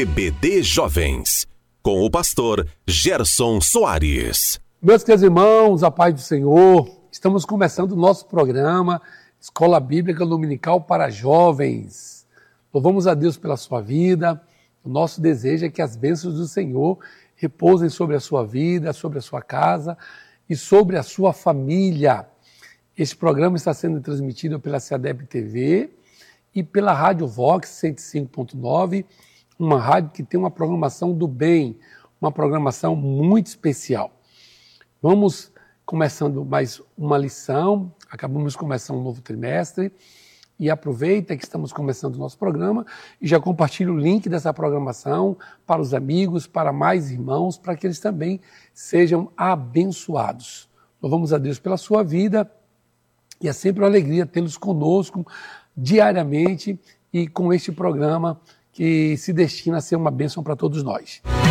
EBD Jovens, com o pastor Gerson Soares. Meus queridos irmãos, a paz do Senhor, estamos começando o nosso programa Escola Bíblica Dominical para Jovens. Louvamos a Deus pela sua vida. O nosso desejo é que as bênçãos do Senhor repousem sobre a sua vida, sobre a sua casa e sobre a sua família. Este programa está sendo transmitido pela CEADEB TV e pela Rádio Vox 105.9, uma rádio que tem uma programação do bem, uma programação muito especial. Vamos começando mais uma lição, acabamos de começar um novo trimestre e aproveita que estamos começando o nosso programa e já compartilha o link dessa programação para os amigos, para mais irmãos, para que eles também sejam abençoados. Louvamos a Deus pela sua vida e é sempre uma alegria tê-los conosco diariamente e com este programa que se destina a ser uma bênção para todos nós.